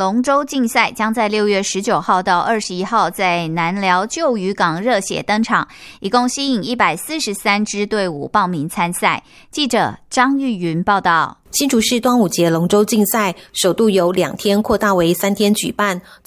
龙舟竞赛将在6月19号到21号在南寮旧渔港热血登场，一共吸引143支队伍报名参赛。记者张玉云报道。 新竹市端午节龙舟竞赛首度由2天扩大为3天举办，